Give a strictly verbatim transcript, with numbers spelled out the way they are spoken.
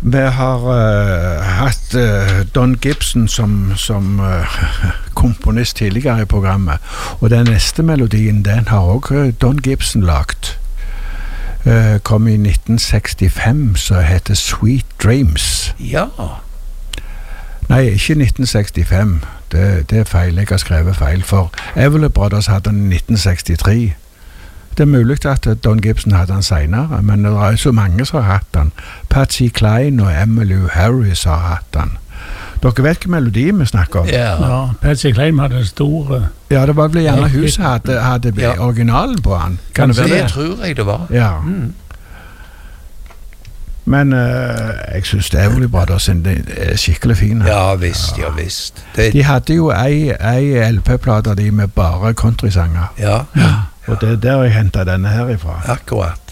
Vi har uh, hatt uh, Don Gibson som, som uh, komponist tidligere i programmet, og den neste melodien, den har også Don Gibson lagt. Uh, kom i nitten sekstifem, så heter Sweet Dreams. Ja. Nei, ikke nitten sekstifem. Det, det er feil, jeg har skrevet feil, for Everly Brothers hadde den i nitten sekstitre. Det er mulig at Don Gibson hadde den senere, men det er så mange som har hatt den. Patsy Cline og Emmylou Harris har hatt den. Dere vet hvilken melodi vi snakker om? Ja, ja Patsy Cline hadde store... Ja, det var vel gjerne huset hadde, hadde ja. originalen på han. Kan det være det? Det tror jeg det var. Ja. Mm. Men uh, jeg synes det er Everly Brothers er skikkelig fin. Ja, visst, ja, visst. Det... De hadde jo ei, ei L P-plate de med bare countrysanger. Ja. Ja. Og det er der jeg hentet denne her ifra. Akkurat.